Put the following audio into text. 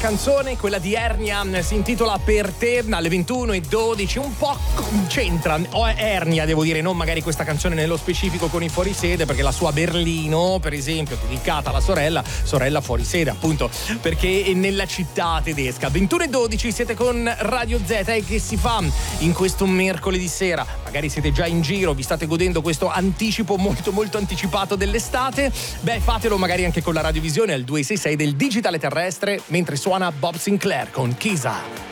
canzone, quella di Ernia, si intitola Per te, alle 21:12, un po' c'entra, Ernia devo dire, non magari questa canzone nello specifico con i fuorisede, perché la sua Berlino, per esempio, dedicata alla sorella fuorisede, appunto, perché è nella città tedesca. 21:12, siete con Radio Z, e che si fa in questo mercoledì sera? Magari siete già in giro, vi state godendo questo anticipo molto molto anticipato dell'estate, beh, fatelo magari anche con la radiovisione al 266 del digitale terrestre, mentre suona Bob Sinclair con Kisa.